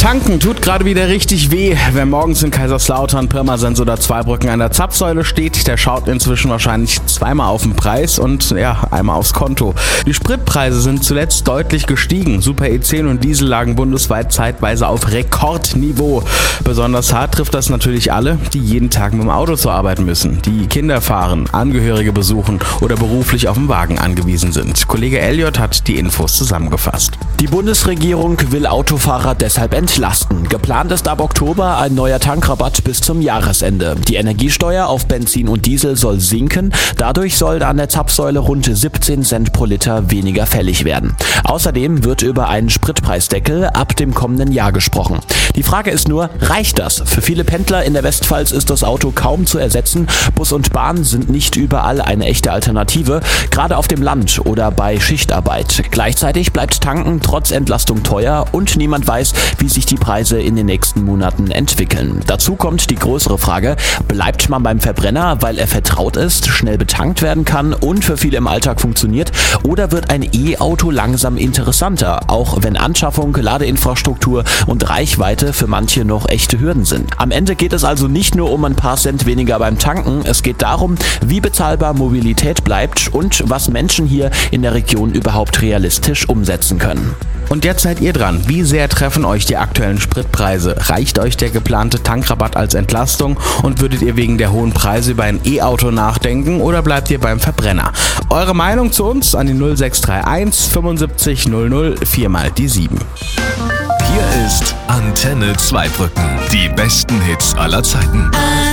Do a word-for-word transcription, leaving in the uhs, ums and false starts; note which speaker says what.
Speaker 1: Tanken tut gerade wieder richtig weh. Wer morgens in Kaiserslautern, Pirmasens oder Zweibrücken an der Zapfsäule steht, der schaut inzwischen wahrscheinlich zweimal auf den Preis und ja, einmal aufs Konto. Die Spritpreise sind zuletzt deutlich gestiegen. Super E zehn und Diesel lagen bundesweit zeitweise auf Rekordniveau. Besonders hart trifft das natürlich alle, die jeden Tag mit dem Auto zur Arbeit müssen, die Kinder fahren, Angehörige besuchen oder beruflich auf den Wagen angewiesen sind. Kollege Elliot hat die Infos zusammengefasst.
Speaker 2: Die Bundesregierung will Autofahrer deshalb entlasten. Geplant ist ab Oktober ein neuer Tankrabatt bis zum Jahresende. Die Energiesteuer auf Benzin und Diesel soll sinken. Dadurch soll an der Zapfsäule rund siebzehn Cent pro Liter weniger fällig werden. Außerdem wird über einen Spritpreisdeckel ab dem kommenden Jahr gesprochen. Die Frage ist nur, reicht das? Für viele Pendler in der Westpfalz ist das Auto kaum zu ersetzen. Bus und Bahn sind nicht überall eine echte Alternative, gerade auf dem Land oder bei Schichtarbeit. Gleichzeitig bleibt Tanken trotz Entlastung teuer und niemand weiß, wie sich die Preise in den nächsten Monaten entwickeln. Dazu kommt die größere Frage, bleibt man beim Verbrenner, weil er vertraut ist, schnell betankt werden kann und für viele im Alltag funktioniert, oder wird ein E-Auto langsam interessanter, auch wenn Anschaffung, Ladeinfrastruktur und Reichweite für manche noch echte Hürden sind. Am Ende geht es also nicht nur um ein paar Cent weniger beim Tanken, es geht darum, wie bezahlbar Mobilität bleibt und was Menschen hier in der Region überhaupt realistisch umsetzen können.
Speaker 1: Und jetzt seid ihr dran. Wie sehr treffen euch die aktuellen Spritpreise? Reicht euch der geplante Tankrabatt als Entlastung und würdet ihr wegen der hohen Preise über ein E-Auto nachdenken oder bleibt ihr beim Verbrenner? Eure Meinung zu uns an die null sechs drei eins fünfundsiebzig null null vier mal die sieben.
Speaker 3: Hier ist Antenne Zweibrücken. Die besten Hits aller Zeiten.